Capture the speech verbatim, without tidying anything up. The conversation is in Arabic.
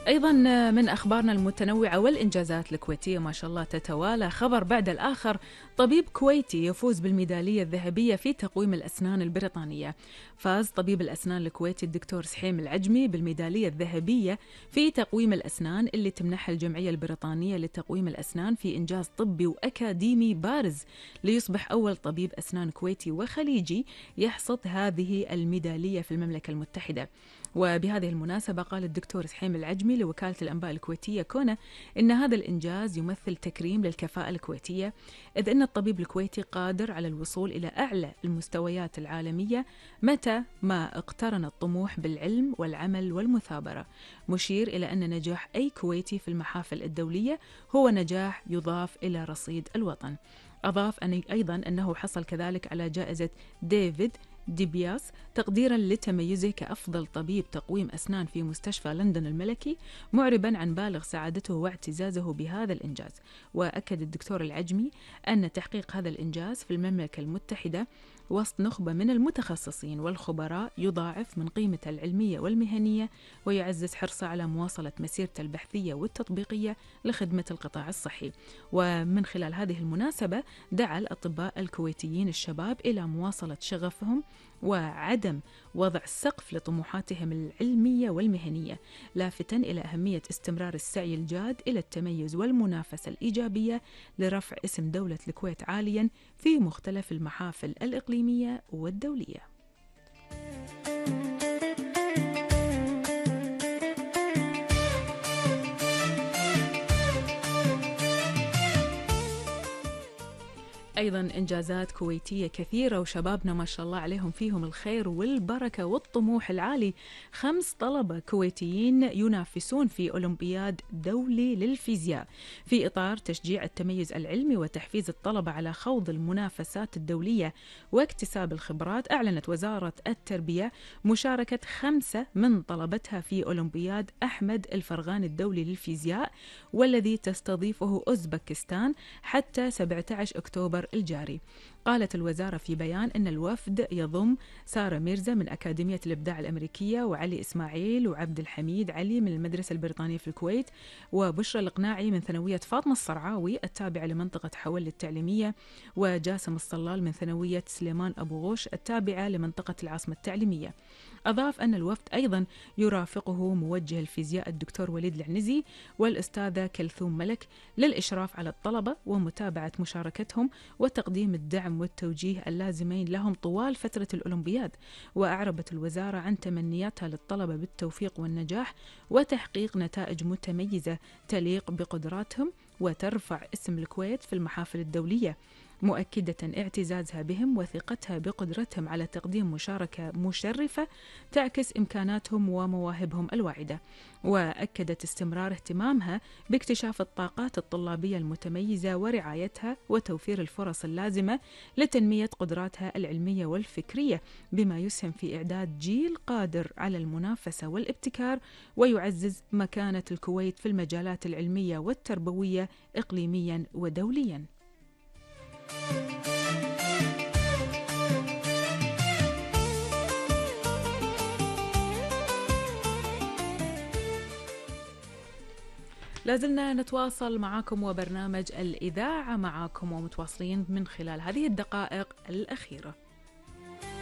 أيضا من أخبارنا المتنوعة والإنجازات الكويتية ما شاء الله تتوالى خبر بعد الآخر. طبيب كويتي يفوز بالميدالية الذهبية في تقويم الأسنان البريطانية. فاز طبيب الأسنان الكويتي الدكتور سحيم العجمي بالميدالية الذهبية في تقويم الأسنان اللي تمنحها الجمعية البريطانية لتقويم الأسنان في إنجاز طبي وأكاديمي بارز، ليصبح أول طبيب أسنان كويتي وخليجي يحصد هذه الميدالية في المملكة المتحدة. وبهذه المناسبة قال الدكتور سحيم العجمي لوكالة الأنباء الكويتية كونه إن هذا الإنجاز يمثل تكريم للكفاءة الكويتية، إذ أن الطبيب الكويتي قادر على الوصول إلى أعلى المستويات العالمية متى ما اقترن الطموح بالعلم والعمل والمثابرة، مشير إلى أن نجاح أي كويتي في المحافل الدولية هو نجاح يضاف إلى رصيد الوطن. أضاف أن أيضا أنه حصل كذلك على جائزة ديفيد ديبياس تقديرا لتميزه كأفضل طبيب تقويم أسنان في مستشفى لندن الملكي، معربا عن بالغ سعادته واعتزازه بهذا الإنجاز. وأكد الدكتور العجمي أن تحقيق هذا الإنجاز في المملكة المتحدة وسط نخبة من المتخصصين والخبراء يضاعف من قيمته العلمية والمهنية، ويعزز حرصه على مواصلة مسيرته البحثية والتطبيقية لخدمة القطاع الصحي. ومن خلال هذه المناسبة دعا الأطباء الكويتيين الشباب إلى مواصلة شغفهم وعدم وضع سقف لطموحاتهم العلمية والمهنية، لافتا إلى أهمية استمرار السعي الجاد إلى التميز والمنافسة الإيجابية لرفع اسم دولة الكويت عاليا في مختلف المحافل الإقليمية والدولية. أيضا إنجازات كويتية كثيرة وشبابنا ما شاء الله عليهم فيهم الخير والبركة والطموح العالي. خمس طلبة كويتيين ينافسون في أولمبياد دولي للفيزياء في إطار تشجيع التميز العلمي وتحفيز الطلبة على خوض المنافسات الدولية واكتساب الخبرات. أعلنت وزارة التربية مشاركة خمسة من طلبتها في أولمبياد أحمد الفرغاني الدولي للفيزياء، والذي تستضيفه أوزبكستان حتى سبعة عشر أكتوبر الجاري. قالت الوزارة في بيان أن الوفد يضم سارة ميرزا من أكاديمية الإبداع الأمريكية، وعلي إسماعيل وعبد الحميد علي من المدرسة البريطانية في الكويت، وبشرى القناعي من ثانوية فاطمة الصرعاوي التابعة لمنطقة حول التعليمية، وجاسم الصلال من ثانوية سليمان أبو غوش التابعة لمنطقة العاصمة التعليمية. أضاف أن الوفد أيضا يرافقه موجه الفيزياء الدكتور وليد العنزي والأستاذة كلثوم ملك للإشراف على الطلبة ومتابعة مشاركتهم وتقديم الدعم والتوجيه اللازمين لهم طوال فترة الأولمبياد. وأعربت الوزارة عن تمنياتها للطلبة بالتوفيق والنجاح وتحقيق نتائج متميزة تليق بقدراتهم وترفع اسم الكويت في المحافل الدولية، مؤكدة اعتزازها بهم وثقتها بقدرتهم على تقديم مشاركة مشرفة تعكس إمكاناتهم ومواهبهم الواعدة. وأكدت استمرار اهتمامها باكتشاف الطاقات الطلابية المتميزة ورعايتها وتوفير الفرص اللازمة لتنمية قدراتها العلمية والفكرية، بما يسهم في إعداد جيل قادر على المنافسة والابتكار ويعزز مكانة الكويت في المجالات العلمية والتربوية إقليميا ودوليا. لازلنا نتواصل معاكم وبرنامج الإذاعة معاكم ومتواصلين من خلال هذه الدقائق الأخيرة.